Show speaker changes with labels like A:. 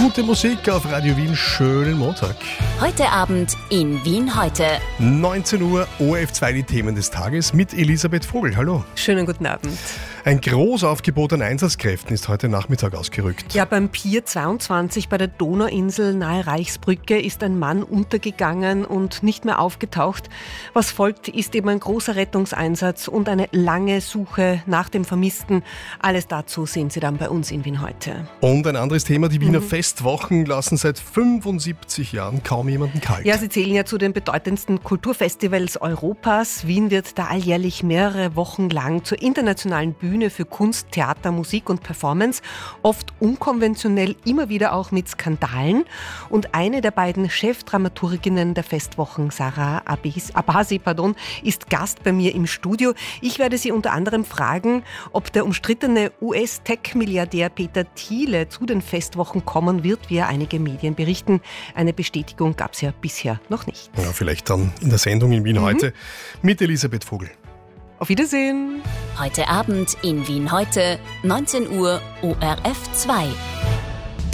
A: Gute Musik auf Radio Wien, schönen Montag.
B: Heute Abend in Wien heute.
A: 19 Uhr, ORF2, die Themen des Tages mit Elisabeth Vogel. Hallo.
C: Schönen guten Abend.
A: Ein Großaufgebot an Einsatzkräften ist heute Nachmittag ausgerückt.
C: Ja, beim Pier 22 bei der Donauinsel nahe Reichsbrücke ist ein Mann untergegangen und nicht mehr aufgetaucht. Was folgt, ist eben ein großer Rettungseinsatz und eine lange Suche nach dem Vermissten. Alles dazu sehen Sie dann bei uns in Wien heute.
A: Und ein anderes Thema, die Wiener Festwochen lassen seit 75 Jahren kaum jemanden kalt.
C: Ja, sie zählen ja zu den bedeutendsten Kulturfestivals Europas. Wien wird da alljährlich mehrere Wochen lang zur internationalen Bühne für Kunst, Theater, Musik und Performance, oft unkonventionell, immer wieder auch mit Skandalen. Und eine der beiden Chefdramaturginnen der Festwochen, Sarah Abasi, ist Gast bei mir im Studio. Ich werde sie unter anderem fragen, ob der umstrittene US-Tech-Milliardär Peter Thiele zu den Festwochen kommen wird, wie einige Medien berichten. Eine Bestätigung gab es ja bisher noch nicht.
A: Ja, vielleicht dann in der Sendung in Wien heute mit Elisabeth Vogel.
C: Auf Wiedersehen.
B: Heute Abend in Wien heute, 19 Uhr, ORF 2.